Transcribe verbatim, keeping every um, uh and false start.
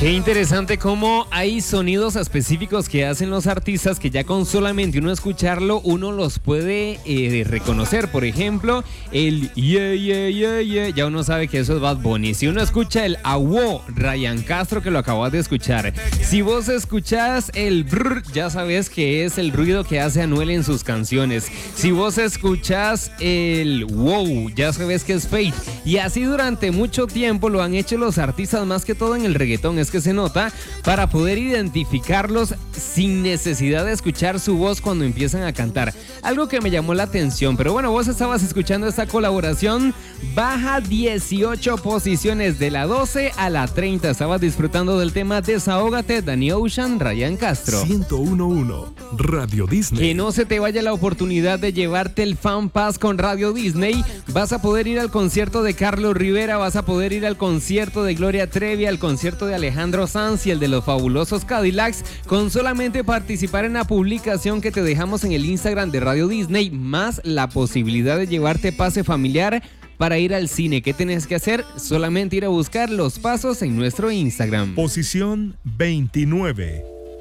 Qué interesante cómo hay sonidos específicos que hacen los artistas que ya con solamente uno escucharlo uno los puede eh, reconocer. Por ejemplo, el yeah, yeah, yeah, yeah, ya uno sabe que eso es Bad Bunny. Si uno escucha el awó, Ryan Castro, que lo acabas de escuchar. Si vos escuchás el brr, ya sabes que es el ruido que hace Anuel en sus canciones. Si vos escuchás el wow, ya sabes que es Fate. Y así durante mucho tiempo lo han hecho los artistas, más que todo en el reggaetón. Es que se nota, para poder identificarlos sin necesidad de escuchar su voz cuando empiezan a cantar. Algo que me llamó la atención, pero bueno, vos estabas escuchando esta colaboración, baja dieciocho posiciones de la doce a la treinta. Estabas disfrutando del tema Desahógate, Danny Ocean, Ryan Castro. ciento uno punto uno Radio Disney. Que no se te vaya la oportunidad de llevarte el Fan Pass con Radio Disney. Vas a poder ir al concierto de Carlos Rivera, vas a poder ir al concierto de Gloria Trevi, al concierto de Alejandro Sanz y el de los fabulosos Cadillacs, con solamente participar en la publicación que te dejamos en el Instagram de Radio Disney, más la posibilidad de llevarte pase familiar para ir al cine. ¿Qué tenés que hacer? Solamente ir a buscar los pasos en nuestro Instagram. Posición veintinueve.